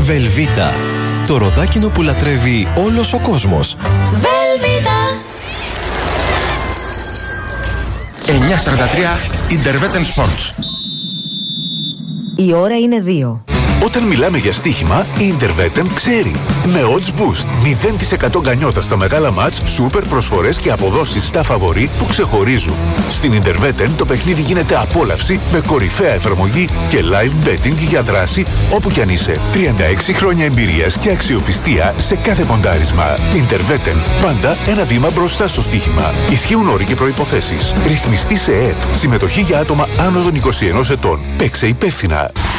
Βελβίτα. Το ροδάκινο που λατρεύει όλος ο κόσμος. Βελβίτα. 9:43 Interveten Sports. Η ώρα είναι 2. Όταν μιλάμε για στοίχημα, η Interveten ξέρει. Με Odds Boost, 0% γκανιότα στα μεγάλα μάτς, σούπερ προσφορές και αποδόσεις στα φαβορί που ξεχωρίζουν. Στην Interveten το παιχνίδι γίνεται απόλαυση με κορυφαία εφαρμογή και live betting για δράση όπου κι αν είσαι. 36 χρόνια εμπειρίας και αξιοπιστία σε κάθε ποντάρισμα. Interveten, πάντα ένα βήμα μπροστά στο στοίχημα. Ισχύουν όροι και προϋποθέσεις. Ρυθμιστή σε ΕΕΠ. Συμμετοχή για άτομα άνω των 21 ετών. Παίξε υπεύθυνα.